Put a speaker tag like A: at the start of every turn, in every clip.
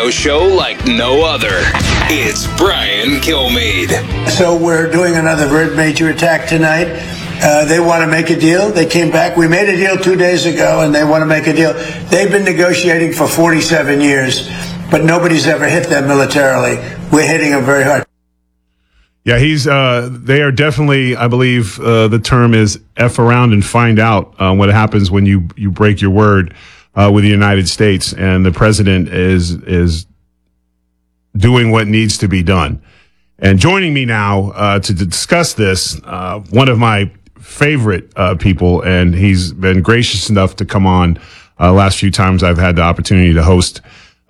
A: radio show like no other. It's Brian Kilmeade.
B: So we're doing another very major attack tonight. They want to make a deal. They came back. We made a deal 2 days ago, and they want to make a deal. They've been negotiating for 47 years, but nobody's ever hit them militarily. We're hitting them very hard.
C: Yeah, they are definitely, I believe the term is F around and find out what happens when you break your word with the United States. And the president is doing what needs to be done. And joining me now to discuss this, one of my favorite people, and he's been gracious enough to come on last few times I've had the opportunity to host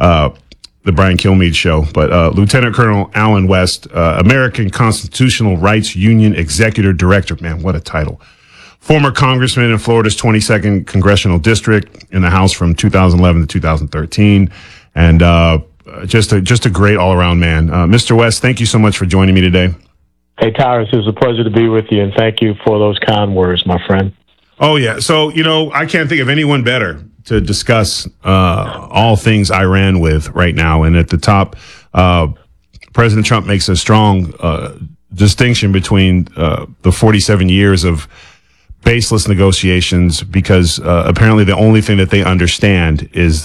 C: the Brian Kilmeade Show. But Lieutenant Colonel Allen West, American Constitutional Rights Union Executive Director. Man, what a title. Former congressman in Florida's 22nd Congressional District in the House from 2011 to 2013. And just a great all-around man. Mr. West, thank you so much for joining me today.
D: Hey, Tyrus, it was a pleasure to be with you, and thank you for those kind words, my friend.
C: Oh, yeah. So, I can't think of anyone better to discuss all things Iran with right now. And at the top, President Trump makes a strong distinction between the 47 years of baseless negotiations, because apparently the only thing that they understand is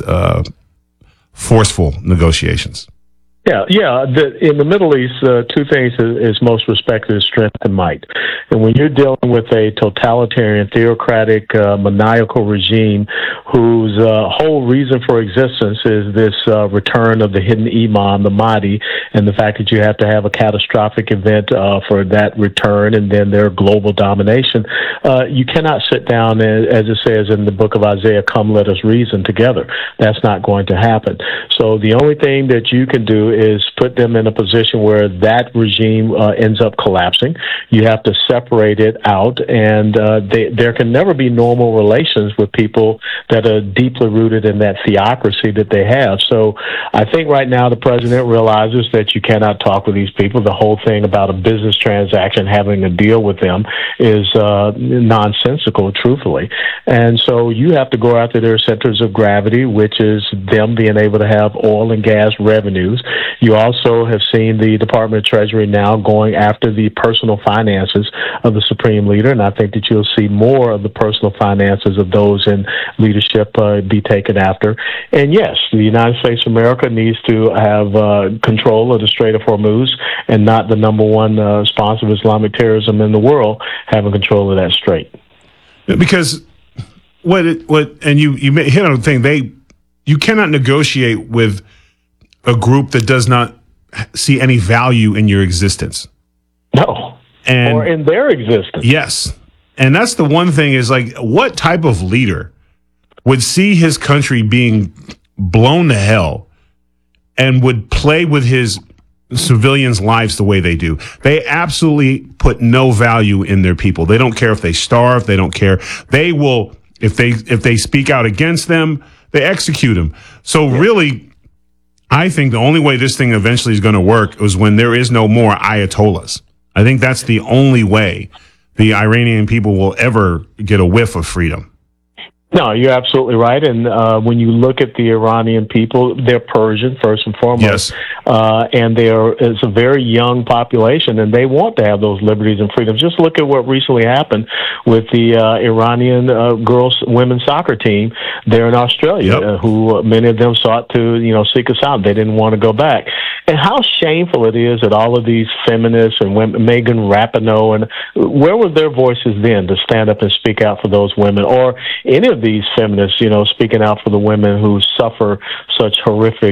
C: forceful negotiations.
D: Yeah. In the Middle East, two things is most respected is strength and might. And when you're dealing with a totalitarian, theocratic, maniacal regime whose whole reason for existence is this return of the hidden Imam, the Mahdi, and the fact that you have to have a catastrophic event for that return and then their global domination, you cannot sit down, as it says in the book of Isaiah, come let us reason together. That's not going to happen. So the only thing that you can do is put them in a position where that regime ends up collapsing. You have to separate it out, and there can never be normal relations with people that are deeply rooted in that theocracy that they have. So I think right now the president realizes that you cannot talk with these people. The whole thing about a business transaction, having a deal with them, is nonsensical, truthfully. And so you have to go after their centers of gravity, which is them being able to have oil and gas revenues. You also have seen the Department of Treasury now going after the personal finances of the Supreme Leader, and I think that you'll see more of the personal finances of those in leadership be taken after. And yes, the United States of America needs to have control of the Strait of Hormuz, and not the number one sponsor of Islamic terrorism in the world having control of that strait.
C: Because you hit on the thing, you cannot negotiate with a group that does not see any value in your existence.
D: No. Or in their existence.
C: Yes. And that's the one thing is, like, what type of leader would see his country being blown to hell and would play with his civilians' lives the way they do? They absolutely put no value in their people. They don't care if they starve. They don't care. They will, if they speak out against them, they execute them. So really, I think the only way this thing eventually is going to work is when there is no more Ayatollahs. I think that's the only way the Iranian people will ever get a whiff of freedom.
D: No, you're absolutely right. And when you look at the Iranian people, they're Persian, first and foremost.
C: Yes.
D: And it's a very young population, and they want to have those liberties and freedoms. Just look at what recently happened with the Iranian women's soccer team there in Australia, who many of them sought to, seek asylum. They didn't want to go back. And how shameful it is that all of these feminists and women, Megan Rapinoe, and where were their voices then to stand up and speak out for those women, or any of these feminists, speaking out for the women who suffer such horrific